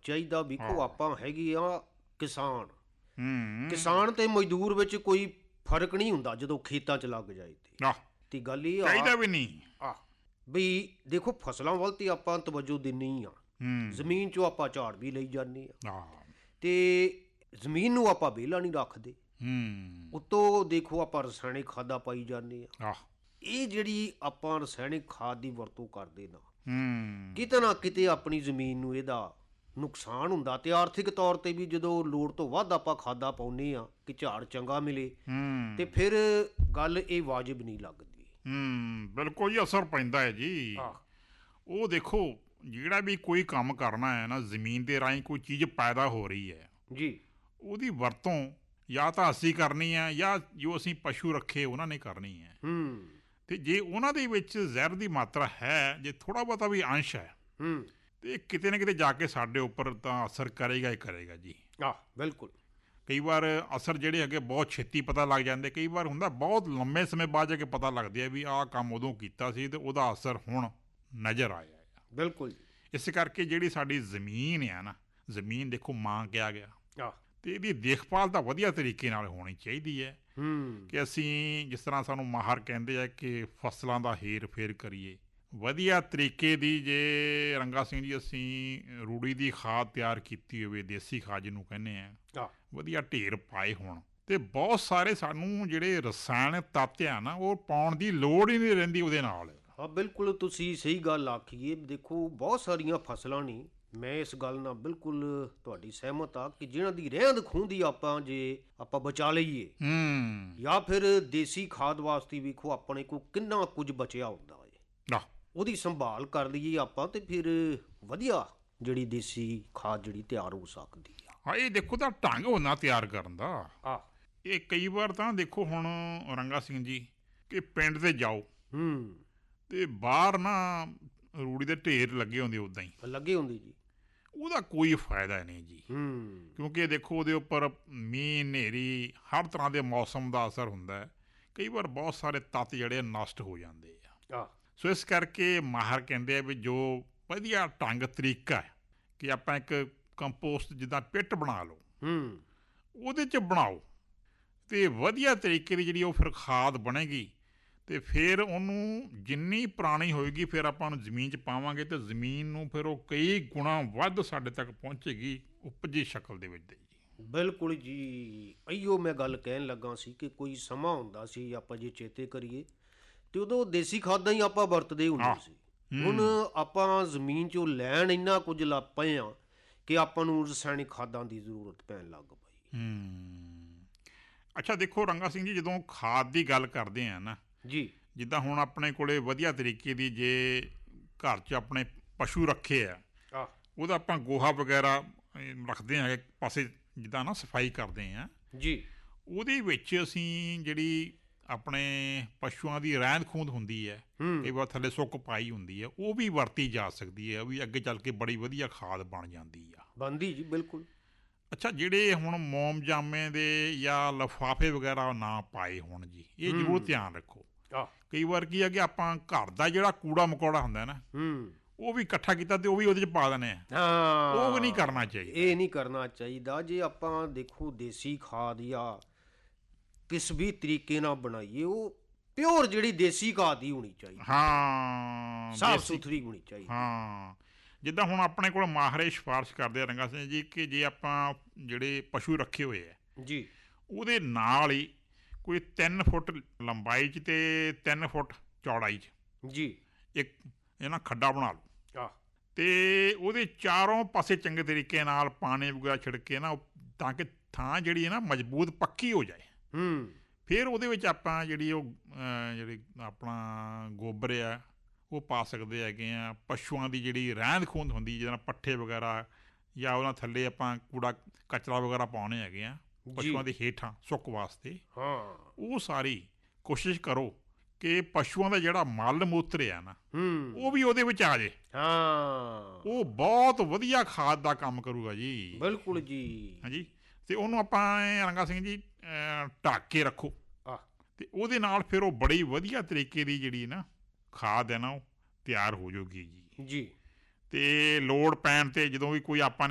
ਚਾਹੀਦਾ। ਵੇਖੋ ਆਪਾਂ ਹੈਗੇ ਆ ਕਿਸਾਨ, ਹੂੰ ਕਿਸਾਨ ਤੇ ਮਜ਼ਦੂਰ ਵਿੱਚ ਕੋਈ ਫਰਕ ਨਹੀਂ ਹੁੰਦਾ ਜਦੋਂ ਖੇਤਾਂ 'ਚ ਲੱਗ ਜਾਏ ਆਹ ਤੇ ਗੱਲ ਇਹ ਚਾਹੀਦਾ ਵੀ ਨਹੀਂ। ਆ ਬਈ ਦੇਖੋ ਫਸਲਾਂ ਵੱਲ ਤੇ ਆਪਾਂ ਤਵੱਜੋ ਦਿੰਦੇ ਹੀ ਆ, ਜ਼ਮੀਨ 'ਚੋਂ ਆਪਾਂ ਝਾੜ ਵੀ ਲਈ ਜਾਂਦੇ ਆ ਆਹ ਤੇ ਜ਼ਮੀਨ ਨੂੰ ਆਪਾਂ ਵਿਹਲਾ ਨਹੀਂ ਰੱਖਦੇ। ਉੱਤੋਂ ਦੇਖੋ ਆਪਾਂ ਰਸਾਇਣਿਕ ਖਾਦਾਂ ਪਾਈ ਜਾਂਦੇ ਆ। ਆਹ ਇਹ ਜਿਹੜੀ ਆਪਾਂ ਰਸਾਇਣਿਕ ਖਾਦ ਦੀ ਵਰਤੋਂ ਕਰਦੇ ਨਾ, ਹੂੰ ਕਿਤੇ ਨਾ ਕਿਤੇ ਆਪਣੀ ਜ਼ਮੀਨ ਨੂੰ ਇਹਦਾ ਨੁਕਸਾਨ ਹੁੰਦਾ ਤੇ ਆਰਥਿਕ ਤੌਰ ਤੇ ਵੀ ਜਦੋਂ ਲੋੜ ਤੋਂ ਵੱਧ ਆਪਾਂ ਖਾਦਾਂ ਪਾਉਂਦੇ ਆ ਕਿ ਝਾੜ ਚੰਗਾ ਮਿਲੇ ਤੇ ਫਿਰ ਗੱਲ ਇਹ ਵਾਜਿਬ ਨਹੀਂ ਲੱਗਦੀ। ਬਿਲਕੁਲ ਜੀ, ਅਸਰ ਪੈਂਦਾ ਹੈ ਜੀ। ਉਹ ਦੇਖੋ ਜਿਹੜਾ ਵੀ ਕੋਈ ਕੰਮ ਕਰਨਾ ਹੈ ਨਾ, ਜ਼ਮੀਨ ਦੇ ਰਾਹੀਂ ਕੋਈ ਚੀਜ਼ ਪੈਦਾ ਹੋ ਰਹੀ ਹੈ ਜੀ, ਉਹਦੀ ਵਰਤੋਂ ਜਾਂ ਤਾਂ ਅਸੀਂ ਕਰਨੀ ਹੈ ਜਾਂ ਜੋ ਅਸੀਂ ਪਸ਼ੂ ਰੱਖੇ ਉਹਨਾਂ ਨੇ ਕਰਨੀ ਹੈ। ਤੇ ਜੇ ਉਹਨਾਂ ਦੇ ਵਿੱਚ ਜ਼ਹਿਰ ਦੀ ਮਾਤਰਾ ਹੈ, ਜੇ ਥੋੜਾ ਬਹੁਤਾ ਵੀ ਅੰਸ਼ ਹੈ ਤੇ ਕਿਤੇ ਨਾ ਕਿਤੇ ਜਾ ਕੇ ਸਾਡੇ ਉੱਪਰ ਤਾਂ ਅਸਰ ਕਰੇਗਾ ਹੀ ਕਰੇਗਾ ਜੀ। ਬਿਲਕੁਲ। ਕਈ ਵਾਰ ਅਸਰ ਜਿਹੜੇ ਹੈਗੇ ਬਹੁਤ ਛੇਤੀ ਪਤਾ ਲੱਗ ਜਾਂਦੇ, ਕਈ ਵਾਰ ਹੁੰਦਾ ਬਹੁਤ ਲੰਮੇ ਸਮੇਂ ਬਾਅਦ ਜਾ ਕੇ ਪਤਾ ਲੱਗਦਾ ਵੀ ਆਹ ਕੰਮ ਉਦੋਂ ਕੀਤਾ ਸੀ ਤੇ ਉਹਦਾ ਅਸਰ ਹੁਣ ਨਜ਼ਰ ਆਇਆ। ਬਿਲਕੁਲ ਜੀ। ਇਸ ਕਰਕੇ ਜਿਹੜੀ ਸਾਡੀ ਜ਼ਮੀਨ ਆ ਨਾ, ਜ਼ਮੀਨ ਦੇਖੋ ਮਾਂ ਕਿਹਾ ਗਿਆ ਤੇ ਇਹਦੀ ਦੇਖਭਾਲ ਤਾਂ ਵਧੀਆ ਤਰੀਕੇ ਨਾਲ ਹੋਣੀ ਚਾਹੀਦੀ ਹੈ ਕਿ ਅਸੀਂ ਜਿਸ ਤਰ੍ਹਾਂ ਸਾਨੂੰ ਮਾਹਰ ਕਹਿੰਦੇ ਆ ਕਿ ਫਸਲਾਂ ਦਾ ਹੇਰ ਫੇਰ ਕਰੀਏ ਵਧੀਆ ਤਰੀਕੇ ਦੀ। ਜੇ ਰੰਗਾ ਸਿੰਘ ਜੀ ਅਸੀਂ ਰੂੜੀ ਦੀ ਖਾਦ ਤਿਆਰ ਕੀਤੀ ਹੋਵੇ, ਦੇਸੀ ਖਾਦ ਜਿਹਨੂੰ ਕਹਿੰਦੇ ਆ, ਵਧੀਆ ਢੇਰ ਪਾਏ ਹੋਣ ਤੇ ਬਹੁਤ ਸਾਰੇ ਸਾਨੂੰ ਜਿਹੜੇ ਰਸਾਇਣਿਕ ਤੱਤ ਆ ਨਾ ਉਹ ਪਾਉਣ ਦੀ ਲੋੜ ਹੀ ਨਹੀਂ ਰਹਿੰਦੀ ਉਹਦੇ ਨਾਲ। ਬਿਲਕੁਲ ਤੁਸੀਂ ਸਹੀ ਗੱਲ ਆਖੀਏ। ਦੇਖੋ ਬਹੁਤ ਸਾਰੀਆਂ ਫਸਲਾਂ ਨਹੀਂ, ਮੈਂ ਇਸ ਗੱਲ ਨਾਲ ਬਿਲਕੁਲ ਤੁਹਾਡੀ ਸਹਿਮਤ ਆ ਕਿ ਜਿਹਨਾਂ ਦੀ ਰਹਿੰਦ ਖੂੰਹਦ ਆਪਾਂ ਜੇ ਆਪਾਂ ਬਚਾ ਲਈਏ ਜਾਂ ਫਿਰ ਦੇਸੀ ਖਾਦ ਵਾਸਤੇ ਵੇਖੋ ਆਪਣੇ ਕੋਲ ਕਿੰਨਾ ਕੁਝ ਬਚਿਆ ਹੁੰਦਾ ਹੈ, ਉਹਦੀ ਸੰਭਾਲ ਕਰ ਲਈਏ ਆਪਾਂ ਤੇ ਫਿਰ ਵਧੀਆ ਜਿਹੜੀ ਦੇਸੀ ਖਾਦ ਜਿਹੜੀ ਤਿਆਰ ਹੋ ਸਕਦੀ ਆ। ਇਹ ਦੇਖੋ ਤਾਂ ਢੰਗ ਹੁੰਦਾ ਤਿਆਰ ਕਰਨ ਦਾ। ਇਹ ਕਈ ਵਾਰ ਤਾਂ ਦੇਖੋ ਹੁਣ ਰੰਗਾ ਸਿੰਘ ਜੀ ਕਿ ਪਿੰਡ ਤੇ ਜਾਓ ਤੇ ਬਾਹਰ ਨਾ ਰੂੜੀ ਦੇ ਢੇਰ ਲੱਗੇ ਹੁੰਦੇ, ਉੱਦਾਂ ਹੀ ਲੱਗੇ ਹੁੰਦੇ ਜੀ, ਉਹਦਾ ਕੋਈ ਫਾਇਦਾ ਨਹੀਂ ਜੀ। ਕਿਉਂਕਿ ਦੇਖੋ ਉਹਦੇ ਉੱਪਰ ਮੀਂਹ ਹਨੇਰੀ ਹਰ ਤਰ੍ਹਾਂ ਦੇ ਮੌਸਮ ਦਾ ਅਸਰ ਹੁੰਦਾ ਹੈ। ਕਈ ਵਾਰ ਬਹੁਤ ਸਾਰੇ ਤੱਤ ਜਿਹੜੇ ਨਸ਼ਟ ਹੋ ਜਾਂਦੇ ਆ। ਸੋ ਇਸ ਕਰਕੇ ਮਾਹਰ ਕਹਿੰਦੇ ਆ ਵੀ ਜੋ ਵਧੀਆ ਢੰਗ ਤਰੀਕਾ ਹੈ ਕਿ ਆਪਾਂ ਇੱਕ ਕੰਪੋਸਟ ਜਿੱਦਾਂ ਪਿੱਟ ਬਣਾ ਲਓ, ਉਹਦੇ 'ਚ ਬਣਾਓ ਤੇ ਵਧੀਆ ਤਰੀਕੇ ਦੀ ਜਿਹੜੀ ਉਹ ਫਿਰ ਖਾਦ ਬਣੇਗੀ ਤੇ ਫਿਰ ਉਹਨੂੰ ਜਿੰਨੀ ਪੁਰਾਣੀ ਹੋਏਗੀ ਫਿਰ ਆਪਾਂ ਉਹਨੂੰ ਜ਼ਮੀਨ 'ਚ ਪਾਵਾਂਗੇ ਤੇ ਜ਼ਮੀਨ ਨੂੰ ਫਿਰ ਉਹ ਕਈ ਗੁਣਾ ਵੱਧ ਸਾਡੇ ਤੱਕ ਪਹੁੰਚੇਗੀ ਉਪਜੀ ਸ਼ਕਲ ਦੇ ਵਿੱਚ। ਬਿਲਕੁਲ ਜੀ, ਇਹੀਓ ਮੈਂ ਗੱਲ ਕਹਿਣ ਲੱਗਾ ਸੀ ਕਿ ਕੋਈ ਸਮਾਂ ਹੁੰਦਾ ਸੀ ਆਪਾਂ ਜੇ ਚੇਤੇ ਕਰੀਏ ਤੇ ਉਦੋਂ ਦੇਸੀ ਖਾਦਾਂ ਹੀ ਆਪਾਂ ਵਰਤਦੇ ਹੁੰਦੇ ਸੀ। ਹੁਣ ਆਪਾਂ ਜ਼ਮੀਨ 'ਚੋਂ ਲੈਣ ਇੰਨਾ ਕੁਝ ਲੱਗ ਪਏ ਆ ਕਿ ਆਪਾਂ ਨੂੰ ਰਸਾਇਣਿਕ ਖਾਦਾਂ ਦੀ ਜ਼ਰੂਰਤ ਪੈਣ ਲੱਗ ਪਈ। ਅੱਛਾ ਦੇਖੋ ਰੰਗਾ ਸਿੰਘ ਜੀ, ਜਦੋਂ ਖਾਦ ਦੀ ਗੱਲ ਕਰਦੇ ਆ ਨਾ ਜੀ, ਜਿੱਦਾਂ ਹੁਣ ਆਪਣੇ ਕੋਲੇ ਵਧੀਆ ਤਰੀਕੇ ਦੀ ਜੇ ਘਰ 'ਚ ਆਪਣੇ ਪਸ਼ੂ ਰੱਖੇ ਆ, ਉਹਦਾ ਆਪਾਂ ਗੋਹਾ ਵਗੈਰਾ ਰੱਖਦੇ ਹਾਂ ਇੱਕ ਪਾਸੇ, ਜਿੱਦਾਂ ਨਾ ਸਫਾਈ ਕਰਦੇ ਆ ਜੀ, ਉਹਦੇ ਵਿੱਚ ਅਸੀਂ ਜਿਹੜੀ ਆਪਣੇ ਪਸ਼ੂਆਂ ਦੀ ਰਹਿੰਦ ਖੂੰਹਦ ਹੁੰਦੀ ਹੈ, ਕਈ ਵਾਰ ਥੱਲੇ ਸੁੱਕ ਪਾਈ ਹੁੰਦੀ ਹੈ, ਉਹ ਵੀ ਵਰਤੀ ਜਾ ਸਕਦੀ ਹੈ, ਉਹ ਵੀ ਅੱਗੇ ਚੱਲ ਕੇ ਬੜੀ ਵਧੀਆ ਖਾਦ ਬਣ ਜਾਂਦੀ ਆ। ਬਣਦੀ ਜੀ, ਬਿਲਕੁਲ। ਅੱਛਾ ਜਿਹੜੇ ਹੁਣ ਮੋਮ ਜਾਮੇ ਦੇ ਜਾਂ ਲਿਫਾਫੇ ਵਗੈਰਾ ਨਾ ਪਾਏ ਹੋਣ ਜੀ, ਇਹ ਜ਼ਰੂਰ ਧਿਆਨ ਰੱਖੋ। ਕਈ ਵਾਰ ਕੀ ਹੈ ਕਿ ਆਪਾਂ ਘਰ ਦਾ ਜਿਹੜਾ ਕੂੜਾ ਮਕੌੜਾ ਹੁੰਦਾ ਨਾ ਉਹ ਵੀ ਇਕੱਠਾ ਕੀਤਾ ਤੇ ਉਹ ਵੀ ਉਹਦੇ 'ਚ ਪਾ ਦਿੰਦੇ ਆ। ਉਹ ਵੀ ਨਹੀਂ ਕਰਨਾ ਚਾਹੀਦਾ, ਇਹ ਨਹੀਂ ਕਰਨਾ ਚਾਹੀਦਾ। ਜੇ ਆਪਾਂ ਦੇਖੋ ਦੇਸੀ ਖਾਦ ਜਾਂ ਕਿਸ ਵੀ ਤਰੀਕੇ ਨਾਲ ਬਣਾਈਏ, ਉਹ ਪਿਓਰ ਜਿਹੜੀ ਦੇਸੀ ਖਾਦ ਹੀ ਹੋਣੀ ਚਾਹੀਦੀ, ਸਾਫ਼ ਸੁਥਰੀ ਹੋਣੀ ਚਾਹੀਦੀ। ਜਿੱਦਾਂ ਹੁਣ ਆਪਣੇ ਕੋਲ ਮਾਹਰੇ ਸਿਫਾਰਿਸ਼ ਕਰਦੇ ਆ ਰੰਗਾ ਸਿੰਘ ਜੀ ਕਿ ਜੇ ਆਪਾਂ ਜਿਹੜੇ ਪਸ਼ੂ ਰੱਖੇ ਹੋਏ ਆ ਜੀ, ਉਹਦੇ ਨਾਲ ਹੀ ਕੋਈ 3 ਫੁੱਟ ਲੰਬਾਈ 'ਚ ਤੇ 3 ਫੁੱਟ ਚੌੜਾਈ 'ਚ ਜੀ ਇੱਕ ਇਹਨਾਂ ਖੱਡਾ ਬਣਾ ਲਓ ਤੇ ਉਹਦੇ ਚਾਰੋਂ ਪਾਸੇ ਚੰਗੇ ਤਰੀਕੇ ਨਾਲ ਪਾਣੀ ਵਗੈਰਾ ਛਿੜਕੇ ਨਾ, ਤਾਂ ਕਿ ਥਾਂ ਜਿਹੜੀ ਹੈ ਨਾ ਮਜ਼ਬੂਤ ਪੱਕੀ ਹੋ ਜਾਏ। ਫਿਰ ਉਹਦੇ ਵਿੱਚ ਆਪਾਂ ਜਿਹੜੀ ਆਪਣਾ ਗੋਬਰ ਆ ਉਹ ਪਾ ਸਕਦੇ ਹੈਗੇ ਆ। ਪਸ਼ੂਆਂ ਦੀ ਜਿਹੜੀ ਰਹਿੰਦ ਖੂੰਹਦ ਹੁੰਦੀ ਜਿਹਦੇ ਨਾਲ ਪੱਠੇ ਵਗੈਰਾ ਜਾਂ ਉਹਨਾਂ ਥੱਲੇ ਆਪਾਂ ਕੂੜਾ ਕਚਰਾ ਵਗੈਰਾ ਪਾਉਣੇ ਹੈਗੇ ਆ ਪਸ਼ੂਆਂ ਦੇ ਹੇਠਾਂ ਸੁੱਕ ਵਾਸਤੇ, ਉਹ ਸਾਰੀ ਕੋਸ਼ਿਸ਼ ਕਰੋ ਕਿ ਪਸ਼ੂਆਂ ਦਾ ਜਿਹੜਾ ਮਲ ਮੂਤਰ ਆ ਨਾ ਉਹ ਵੀ ਉਹਦੇ ਵਿੱਚ ਆ ਜੇ। ਉਹ ਬਹੁਤ ਵਧੀਆ ਖਾਦ ਦਾ ਕੰਮ ਕਰੂਗਾ ਜੀ। ਬਿਲਕੁਲ ਜੀ। ਹਾਂਜੀ, ਤੇ ਉਹਨੂੰ ਆਪਾਂ ਰੰਗਾ ਸਿੰਘ ਜੀ ਢੱਕ ਕੇ ਰੱਖੋ ਤੇ ਉਹਦੇ ਨਾਲ ਫਿਰ ਉਹ ਬੜੀ ਵਧੀਆ ਤਰੀਕੇ ਦੀ ਜਿਹੜੀ ਨਾ ਖਾਦ ਹੈ ਨਾ ਉਹ ਤਿਆਰ ਹੋ ਜਾਊਗੀ ਜੀ। ਤੇ ਲੋੜ ਪੈਣ ਤੇ ਜਦੋਂ ਵੀ ਕੋਈ ਆਪਾਂ